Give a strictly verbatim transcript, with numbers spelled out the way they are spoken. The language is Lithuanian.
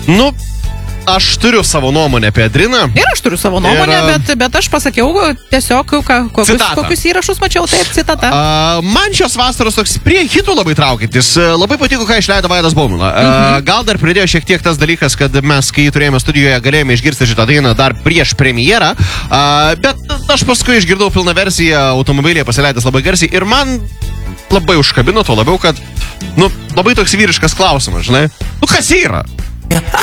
Nu, aš turiu savo nuomonę apie Adriną. Ir aš turiu savo nuomonę, Ir, bet, bet aš pasakiau tiesiog, ką, kokius, Citatą. kokius įrašus mačiau, taip, citata. Uh, man šios vasaros toks prie hitų labai traukiantis. Uh, labai patiko, ką išleido Vaidas Baumila. Uh, mhm. Gal dar pridėjo šiek tiek tas dalykas, kad mes, kai jį turėjome studijoje, galėjome išgirsti šitą dainą dar prieš premjerą. Uh, bet aš paskui išgirdau pilną versiją automobilyje pasileidęs labai garsiai ir man labai užkabino to labiau, kad, nu, labai toks vyriškas klausimas, žinai. Nu, kas yra?